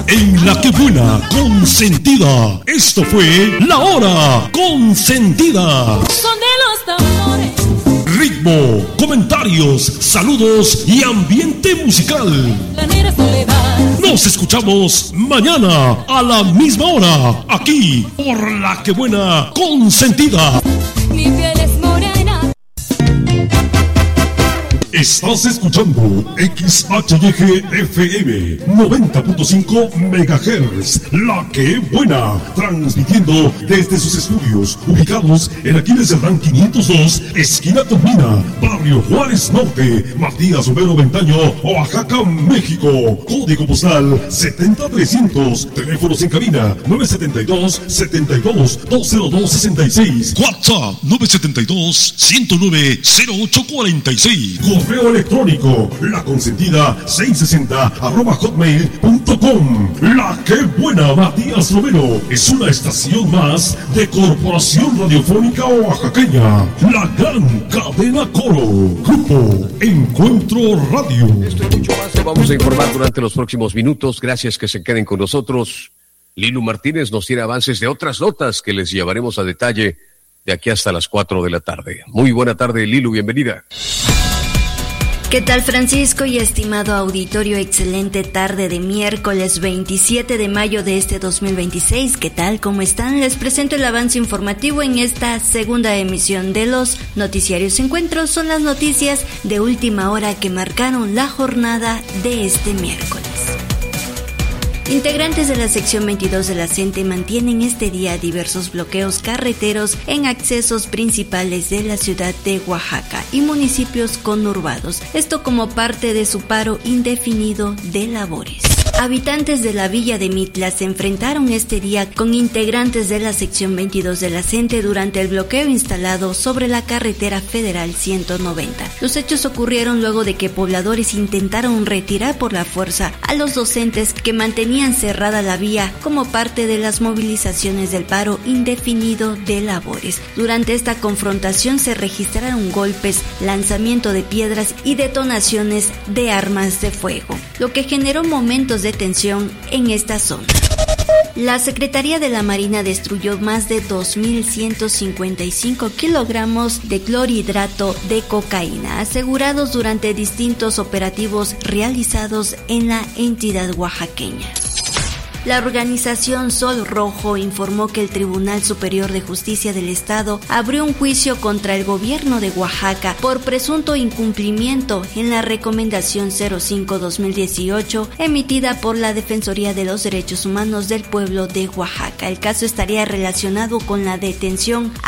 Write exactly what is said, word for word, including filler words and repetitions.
en La Que Buena Consentida. Esto fue La Hora Consentida. Son de los tambores. Ritmo, comentarios, saludos y ambiente musical. La negra soledad. Nos escuchamos mañana a la misma hora, aquí por La Que Buena Consentida. Mi piel es morena. Estás escuchando X H Y G F M noventa punto cinco megahertz, La Que Buena, transmitiendo desde sus estudios ubicados en Aquiles Cerdán quinientos dos, esquina Tomina, barrio Juárez Norte, Matías Romero Ventaño, Oaxaca, México. Código postal setenta trescientos, teléfonos en cabina nueve siete dos, setenta y dos, dos cero dos sesenta y seis, WhatsApp nueve siete dos, ciento nueve, cero ocho cuarenta y seis. Correo electrónico laconsentida seiscientos sesenta arroba hotmail punto com. La Que Buena, Matías Romero, es una estación más de Corporación Radiofónica Oaxaqueña, la gran cadena Coro. Grupo Encuentro Radio. Esto y mucho más te vamos a informar durante los próximos minutos. Gracias que se queden con nosotros. Lilu Martínez nos tiene avances de otras notas que les llevaremos a detalle de aquí hasta las cuatro de la tarde. Muy buena tarde, Lilu, bienvenida. ¿Qué tal, Francisco y estimado auditorio? Excelente tarde de miércoles veintisiete de mayo de este dos mil veintiséis. ¿Qué tal? ¿Cómo están? Les presento el avance informativo en esta segunda emisión de los Noticiarios Encuentros. Son las noticias de última hora que marcaron la jornada de este miércoles. Integrantes de la sección veintidós de la CENTE mantienen este día diversos bloqueos carreteros en accesos principales de la ciudad de Oaxaca y municipios conurbados, esto como parte de su paro indefinido de labores. Habitantes de la villa de Mitla se enfrentaron este día con integrantes de la sección veintidós de la CENTE durante el bloqueo instalado sobre la carretera federal ciento noventa. Los hechos ocurrieron luego de que pobladores intentaron retirar por la fuerza a los docentes que mantenían cerrada la vía como parte de las movilizaciones del paro indefinido de labores. Durante esta confrontación se registraron golpes, lanzamiento de piedras y detonaciones de armas de fuego, lo que generó momentos de tensión en esta zona. La Secretaría de la Marina destruyó más de dos mil ciento cincuenta y cinco kilogramos de clorhidrato de cocaína, asegurados durante distintos operativos realizados en la entidad oaxaqueña. La organización Sol Rojo informó que el Tribunal Superior de Justicia del Estado abrió un juicio contra el gobierno de Oaxaca por presunto incumplimiento en la Recomendación cero cinco guión dos mil dieciocho emitida por la Defensoría de los Derechos Humanos del Pueblo de Oaxaca. El caso estaría relacionado con la detención